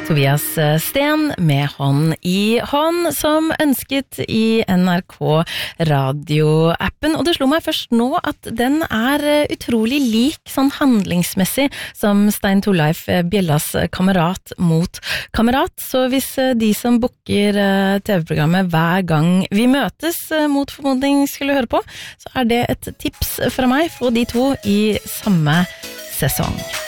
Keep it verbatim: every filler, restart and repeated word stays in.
Tobias Sten med Hånd i hånd, som ønsket i N R K radioappen. Og det slo meg først nå at den er utrolig lik sånn handlingsmessig som Stein Torleif Bjellas Kamerat mot Kamerat. Så hvis de som booker T V-programmet hver gang vi møtes mot formodning skulle høre på, så er det et tips fra meg for de to i samme sesong.